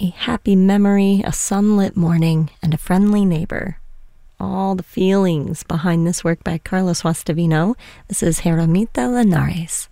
a happy memory, a sunlit morning, and a friendly neighbor. All the feelings behind this work by Carlos Guastavino. This is Jeramita Linares.